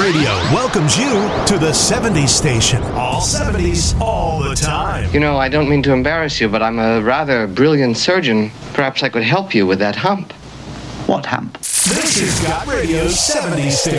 Radio welcomes you to the 70s station. All 70s, all the time. You know, I don't mean to embarrass you, but I'm a rather brilliant surgeon. Perhaps I could help you with that hump. What hump? This is Got Radio's 70s station.